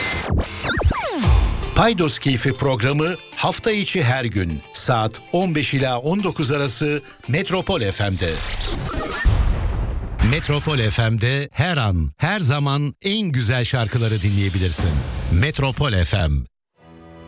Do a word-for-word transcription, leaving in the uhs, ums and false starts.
Paydos Keyfi programı hafta içi her gün saat on beş ila on dokuz arası Metropol F M'de. Metropol F M'de her an, her zaman en güzel şarkıları dinleyebilirsin. Metropol F M,